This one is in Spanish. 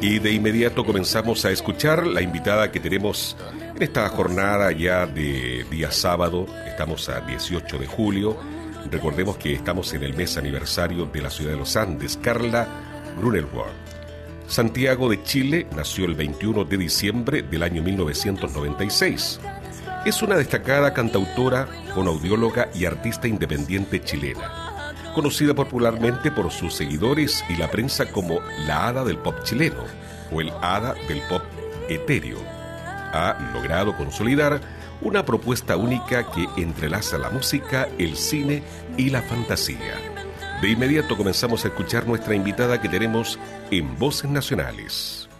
Y de inmediato comenzamos a escuchar la invitada que tenemos en esta jornada ya de día sábado. Estamos a 18 de julio. Recordemos que estamos en el mes aniversario de la ciudad de los Andes, Carla Grunewald. Santiago de Chile, nació el 21 de diciembre del año 1996. Es una destacada cantautora, fonoaudióloga y artista independiente chilena, conocida popularmente por sus seguidores y la prensa como la hada del pop chileno o el hada del pop etéreo. Ha logrado consolidar una propuesta única que entrelaza la música, el cine y la fantasía. De inmediato comenzamos a escuchar nuestra invitada que tenemos en Voces Nacionales.